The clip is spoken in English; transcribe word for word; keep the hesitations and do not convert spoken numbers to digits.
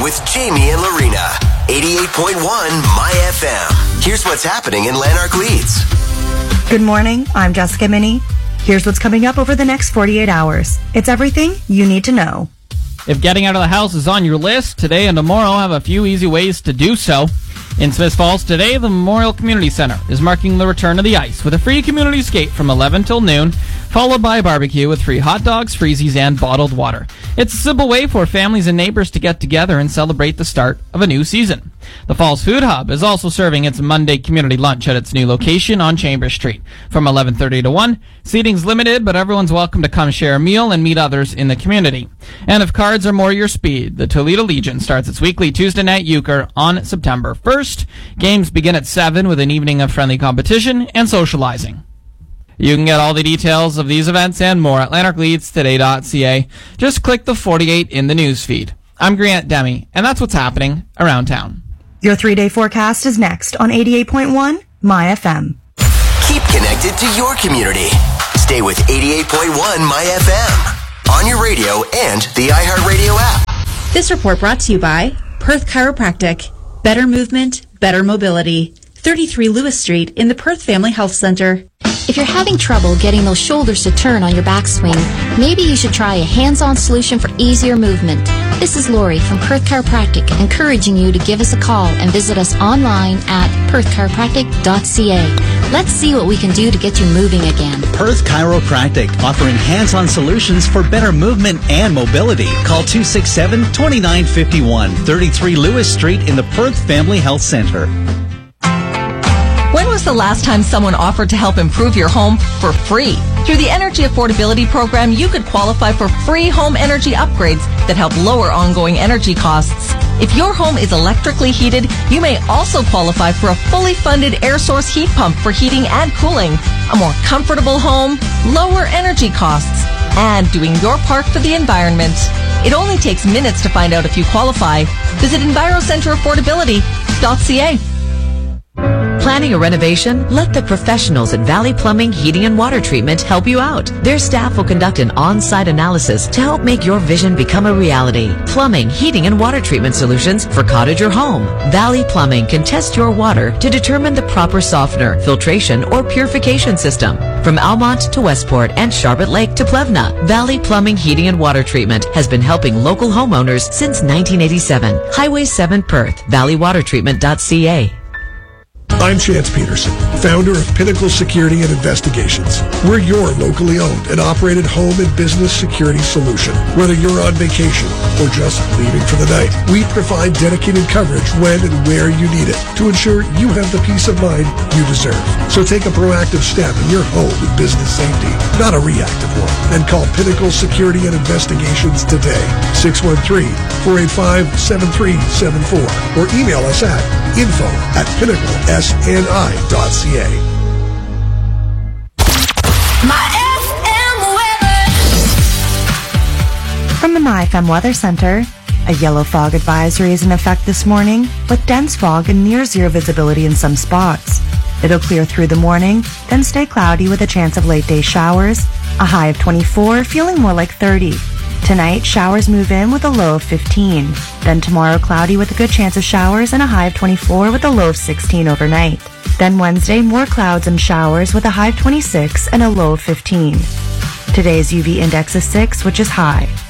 with Jamie and Lorena. eighty-eight point one My F M. Here's what's happening in Lanark Leeds. Good morning. I'm Jessica Minnie. Here's what's coming up over the next forty-eight hours. It's everything you need to know. If getting out of the house is on your list, today and tomorrow have a few easy ways to do so. In Smiths Falls today, the Memorial Community Center is marking the return of the ice with a free community skate from eleven till noon, followed by a barbecue with free hot dogs, freezies, and bottled water. It's a simple way for families and neighbors to get together and celebrate the start of a new season. The Falls Food Hub is also serving its Monday community lunch at its new location on Chambers Street from eleven thirty to one. Seating's limited, but everyone's welcome to come share a meal and meet others in the community. And if cards are more your speed, the Toledo Legion starts its weekly Tuesday night euchre on September first. Games begin at seven with an evening of friendly competition and socializing. You can get all the details of these events and more at lanark leeds today dot c a. Just click the forty-eight in the news feed. I'm Grant Demi, and that's what's happening around town. Your three-day forecast is next on eighty-eight point one My F M. Keep connected to your community. Stay with eighty-eight point one My F M on your radio and the iHeartRadio app. This report brought to you by Perth Chiropractic. Better movement, better mobility. thirty-three Lewis Street in the Perth Family Health Center. If you're having trouble getting those shoulders to turn on your backswing, maybe you should try a hands-on solution for easier movement. This is Lori from Perth Chiropractic, encouraging you to give us a call and visit us online at perth chiropractic dot c a. Let's see what we can do to get you moving again. Perth Chiropractic, offering hands-on solutions for better movement and mobility. Call two six seven, two nine five one, thirty-three Lewis Street in the Perth Family Health Center. When was the last time someone offered to help improve your home for free? Through the Energy Affordability Program, you could qualify for free home energy upgrades that help lower ongoing energy costs. If your home is electrically heated, you may also qualify for a fully funded air source heat pump for heating and cooling. A more comfortable home, lower energy costs, and doing your part for the environment. It only takes minutes to find out if you qualify. Visit enviro center affordability dot c a. Planning a renovation? Let the professionals at Valley Plumbing, Heating and Water Treatment help you out. Their staff will conduct an on-site analysis to help make your vision become a reality. Plumbing, heating and water treatment solutions for cottage or home. Valley Plumbing can test your water to determine the proper softener, filtration or purification system. From Almont to Westport and Sharbot Lake to Plevna, Valley Plumbing, Heating and Water Treatment has been helping local homeowners since nineteen eighty-seven. Highway seven Perth, valley water treatment dot c a. I'm Chance Peterson, founder of Pinnacle Security and Investigations. We're your locally owned and operated home and business security solution. Whether you're on vacation or just leaving for the night, we provide dedicated coverage when and where you need it to ensure you have the peace of mind you deserve. So take a proactive step in your home and business safety, not a reactive one, and call Pinnacle Security and Investigations today, six one three, four eight five, seven three seven four, or email us at info at pinnacle s n i dot c a. My F M weather. From the My F M Weather Center, a yellow fog advisory is in effect this morning with dense fog and near zero visibility in some spots. It'll clear through the morning, then stay cloudy with a chance of late day showers, a high of twenty-four, feeling more like thirty. Tonight, showers move in with a low of fifteen. Then tomorrow, cloudy with a good chance of showers and a high of twenty-four with a low of sixteen overnight. Then Wednesday, more clouds and showers with a high of twenty-six and a low of fifteen. Today's U V index is six, which is high.